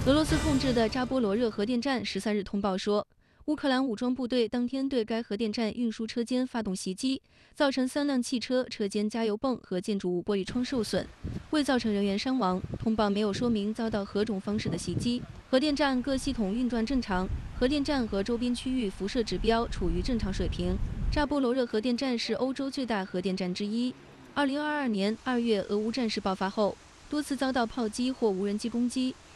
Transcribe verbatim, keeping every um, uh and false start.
俄罗斯控制的扎波罗热核电站十三日通报说，乌克兰武装部队当天对该核电站运输车间发动袭击，造成三辆汽车车间加油泵和建筑物玻璃窗受损，未造成人员伤亡。通报没有说明遭到何种方式的袭击。核电站各系统运转正常，核电站和周边区域辐射指标处于正常水平。扎波罗热核电站是欧洲最大核电站之一。二零二二年二月，俄乌战事爆发后，多次遭到炮击或无人机攻击。